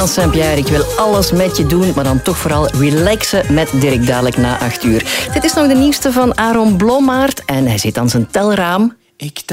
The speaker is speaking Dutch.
Jan Saint-Pierre, ik wil alles met je doen, maar dan toch vooral relaxen met Dirk dadelijk na 8 uur. Dit is nog de nieuwste van Aaron Blommaert en hij zit aan zijn telraam.